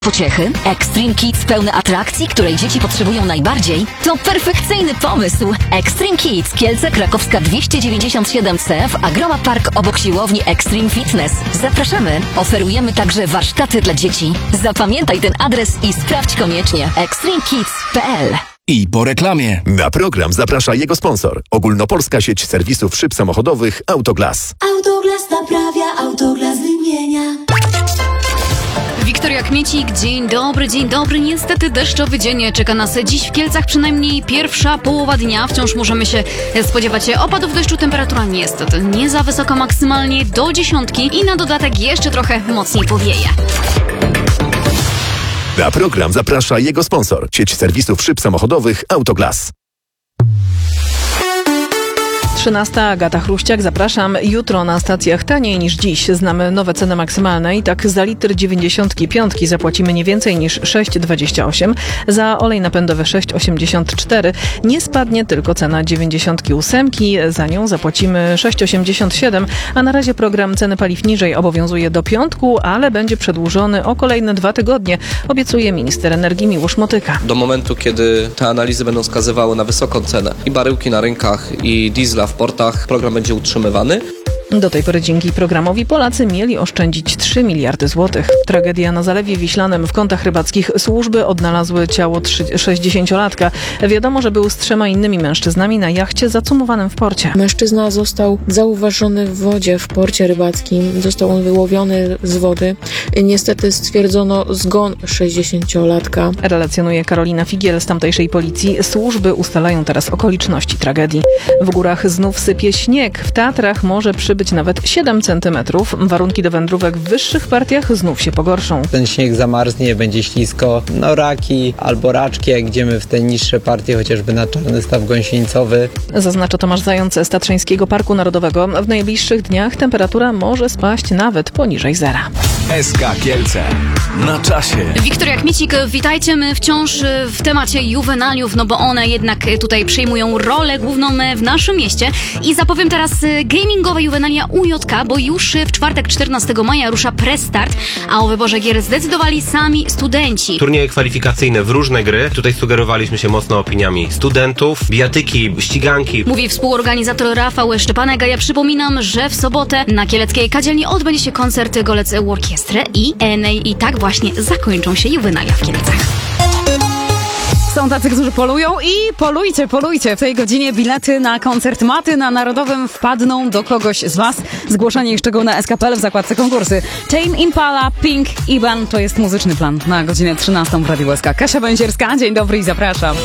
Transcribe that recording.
Pociechy, Extreme Kids pełne atrakcji, której dzieci potrzebują najbardziej, to perfekcyjny pomysł. Extreme Kids, Kielce, Krakowska 297C w Agroma Park obok siłowni Extreme Fitness. Zapraszamy. Oferujemy także warsztaty dla dzieci. Zapamiętaj ten adres i sprawdź koniecznie extremekids.pl. I po reklamie. Na program zaprasza jego sponsor. Ogólnopolska sieć serwisów szyb samochodowych Autoglas. Autoglas naprawia, Autoglas wymienia. Wiktoria Kmiecik, dzień dobry. Niestety deszczowy dzień czeka nas dziś w Kielcach, przynajmniej pierwsza połowa dnia. Wciąż możemy się spodziewać opadów deszczu. Temperatura niestety nie za wysoka, maksymalnie do 10 i na dodatek jeszcze trochę mocniej powieje. Na program zaprasza jego sponsor. Sieć serwisów szyb samochodowych Autoglas. 13. Agata Chruściak, zapraszam. Jutro na stacjach taniej niż dziś. Znamy nowe ceny maksymalne i tak za litr 95 zapłacimy nie więcej niż 6,28. Za olej napędowy 6,84. Nie spadnie tylko cena 98. Za nią zapłacimy 6,87. A na razie program ceny paliw niżej obowiązuje do piątku, ale będzie przedłużony o kolejne 2 tygodnie, obiecuje minister energii Miłosz Motyka. Do momentu, kiedy te analizy będą wskazywały na wysoką cenę i baryłki na rynkach, i diesla w portach, program będzie utrzymywany. Do tej pory dzięki programowi Polacy mieli oszczędzić 3 miliardy złotych. Tragedia na Zalewie Wiślanym. W kątach rybackich służby odnalazły ciało 60-latka. Wiadomo, że był z 3 innymi mężczyznami na jachcie zacumowanym w porcie. Mężczyzna został zauważony w wodzie w porcie rybackim. Został on wyłowiony z wody. Niestety stwierdzono zgon 60-latka. Relacjonuje Karolina Figiel z tamtejszej policji. Służby ustalają teraz okoliczności tragedii. W górach znów sypie śnieg. W Tatrach może przybyć nawet 7 centymetrów. Warunki do wędrówek w wyższych partiach znów się pogorszą. Ten śnieg zamarznie, będzie ślisko. No raki albo raczki, jak idziemy w te niższe partie, chociażby na Czarny Staw Gąsienicowy. Zaznacza Tomasz Zając z Tatrzańskiego Parku Narodowego. W najbliższych dniach temperatura może spaść nawet poniżej zera. SK Kielce. Na czasie. Wiktoria Kmiecik, witajcie. My wciąż w temacie juwenaliów, no bo one jednak tutaj przejmują rolę główną w naszym mieście. I zapowiem teraz gamingowe juwenalia UJK, bo już w czwartek 14 maja rusza prestart, a o wyborze gier zdecydowali sami studenci. Turnieje kwalifikacyjne w różne gry. Tutaj sugerowaliśmy się mocno opiniami studentów, bijatyki, ściganki. Mówi współorganizator Rafał Szczepanek, a ja przypominam, że w sobotę na kieleckiej kadzielni odbędzie się koncert Golec Orkiestry i Enej. I tak właśnie zakończą się juwenalia w Kielcach. Są tacy, którzy polują i polujcie. W tej godzinie bilety na koncert Maty na Narodowym wpadną do kogoś z Was. Zgłoszenie i szczegóły na SK.pl w zakładce konkursy. Tame Impala, Pink, Iban to jest muzyczny plan na godzinę 13 w Radiu SK. Kasia Bęzierska, dzień dobry i zapraszam.